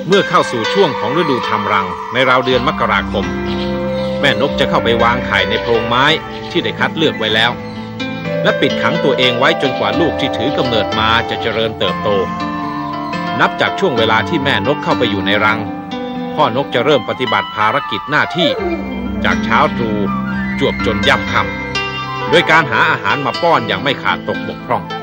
เมื่อเข้าสู่ช่วงของฤดูทำรังในราวเดือนมกราคมแม่นกจะเข้าไปวางไข่ในโพรงไม้ที่ได้คัดเลือกไว้แล้วและปิดขังตัวเองไว้จนกว่าลูกที่ถือกำเนิดมาจะเจริญเติบโตนับจากช่วงเวลาที่แม่นกเข้าไปอยู่ในรังพ่อนกจะเริ่มปฏิบัติภารกิจหน้าที่จากเช้าตรู่จวบจนย่ำค่ำโดยการหาอาหารมาป้อนอย่างไม่ขาดตกบกพร่อง